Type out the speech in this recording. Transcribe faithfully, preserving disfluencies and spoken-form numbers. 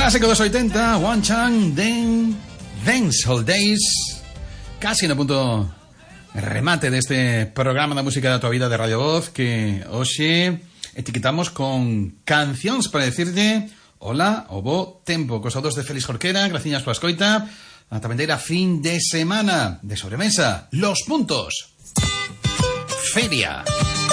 Clásico dos oitenta, One Chang Den Dancehall Days. Casi en el punto remate de este programa de música da tua vida de Radio Voz, que hoxe etiquetamos con cancións para decirle hola o bo tempo. Cosados de Félix Jorquera, graciñas pola escoita. A tabendeira fin de semana de sobremesa. Los puntos. Feria.